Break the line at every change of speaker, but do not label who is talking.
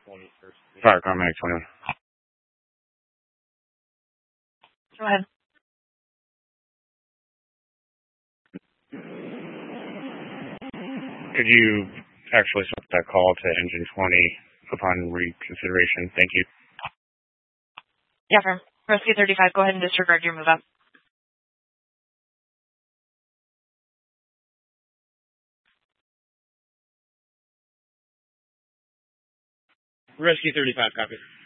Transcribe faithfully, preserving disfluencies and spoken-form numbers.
Fire Carmack twenty-one.
Go ahead.
Could you actually swap that call to engine twenty upon reconsideration? Thank you.
Yeah, from Rescue thirty-five, go ahead and disregard your move up.
Rescue thirty-five, copy.